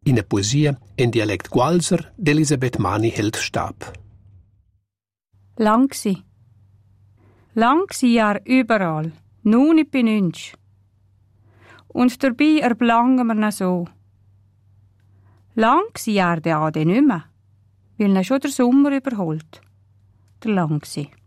In der Poesia in Dialekt Gualser d'Elisabeth Mani hält Stab. Lang Jahr überall, nun ich bin nünsch. Und dabei erblangen wir noch so. Lang Jahr der Ade nimmer, weil er schon der Sommer überholt. Der lang